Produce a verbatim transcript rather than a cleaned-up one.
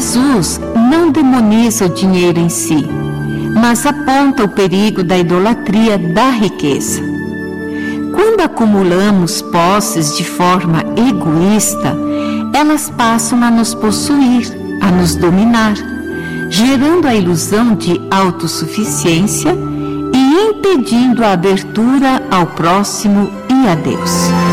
Jesus não demoniza o dinheiro em si, mas aponta o perigo da idolatria da riqueza. Quando acumulamos posses de forma egoísta, elas passam a nos possuir, a nos dominar, gerando a ilusão de autossuficiência e impedindo a abertura ao próximo e a Deus.